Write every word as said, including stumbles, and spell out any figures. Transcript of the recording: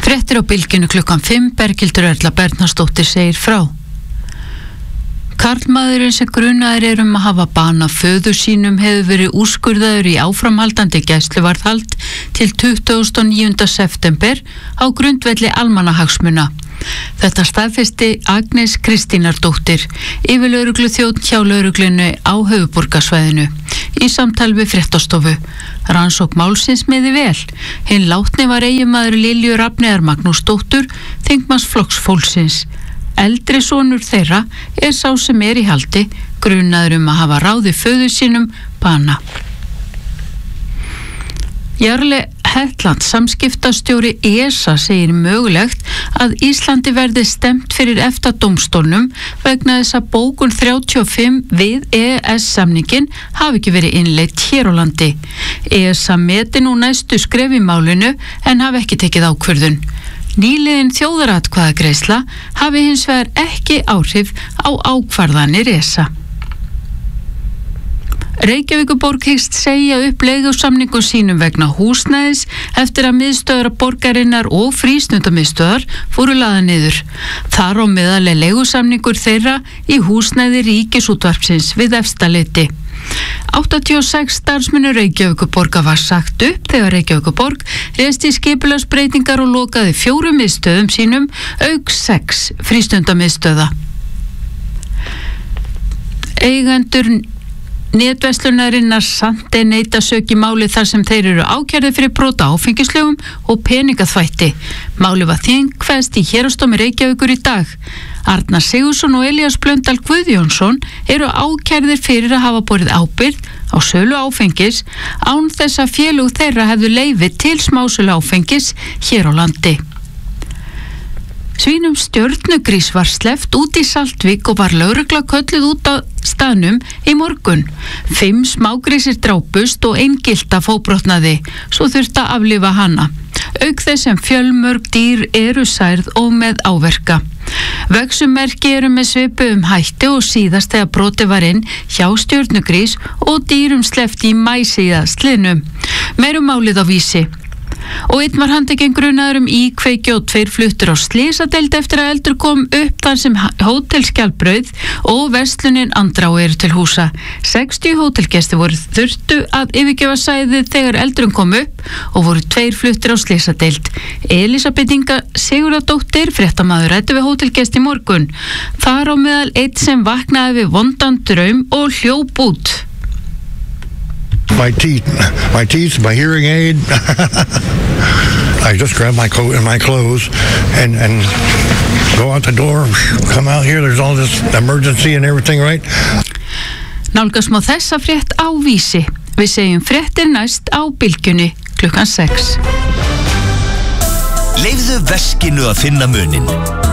Fréttir á Bylgjunni klukkan fimm, Berghildur Erla Bernharðsdóttir segir frá. Karlmaðurinn sem grunaður er um að hafa banað föður sínum hefur verið úrskurðaður í áframhaldandi gæsluvarðhald til tuttugasta og níunda september á grundvelli almannahagsmuna. Þetta staðfesti Agnes Kristínardóttir, yfirlögregluþjónn hjá lögreglunni á höfuðborgarsvæðinu, í samtali við Fréttastofu. Rannsókn málsins miði vel. Hinn látni var eiginmaður Lilju Rafneyjar Magnúsdóttur, þingmanns Flokks fólksins. Eldri sonur þeirra er sá sem er í haldi, grunaður um að hafa ráðið föður sínum bana. Jarle Hetland, samskiptastjóri E S A, segir mögulegt að Íslandi verði stemt fyrir EFTA-dómstólnum vegna þess að bókun þrjátíu og fimm við E E S-samningin hafi ekki verið innleidd hér á landi. E S A meti nú næstu skref í málinu en hafi ekki tekið ákvörðun. Nýliðin þjóðaratkvæðagreiðsla hafi hins vegar ekki áhrif á ákvarðanir E S A. Reykjavíkurborg hyggst segja upp leigusamningum sínum vegna húsnæðis eftir að miðstöðvar borgarinnar og frístundamiðstöðvar fóru lagðar niður. Þar á meðal er leigusamningur þeirra í húsnæði Ríkisútvarpsins við Efstaleiti. áttatíu og sex starfsmönnum Reykjavíkurborgar var sagt upp þegar Reykjavíkurborg réðst í skipulagsbreytingar og lokaði fjórum miðstöðum sínum auk sex frístundamiðstöða. Eigendur netverslunarinnar Sante neita sök í máli þar sem þeir eru ákærðir fyrir brot á áfengislögum og peningaþvætti. Máli var þingfest í Héraðsdómi Reykjavíkur í dag. Arnar Sigurðsson og Elías Blöndal Guðjónsson eru ákærðir fyrir að hafa borið ábyrgð á sölu áfengis án þess að félög þeirra hefðu leyfi til smásölu áfengis hér á landi. Svínum stjörnugrís var sleppt út í Saltvík og var lögregla kölluð út á staðnum í morgun. Fimm smágrísir drápust og ein gylta fóbrotnaði, svo þurfti að aflífa hana. Auk þess sem fjölmörg dýr eru særð og með áverka. Vegsumerki eru með svipuðum hætti og síðast þegar brotið var inn hjá stjörnugrís og dýrum sleppt í maí síðastliðnum. Meirum málið á Vísi. Og einn var handtekinn grunaður um íkveikju og tveir fluttur á slysadeild eftir að eldur kom upp þar sem Hótel Skjaldbrauð og verslunin Andrá eru til húsa. sextíu hótelgestir voru þurftu að yfirgefa svæðið þegar eldurinn kom upp og voru tveir fluttur á slysadeild. Elísabet Inga Sigurðardóttir, fréttamaður, ræddi við hótelgest í morgun. Þar á meðal einn sem vaknaði við vondan draum og hljóp út. My teeth, my teeth, my hearing aid. I just grab my coat and my clothes and, and go out the door, come out here, there's all this emergency and everything, right? Nálgast má þessa frétt á Vísi. Við segjum fréttir næst á Bylgjunni klukkan sex. Leyfðu veskinu að finna muninn.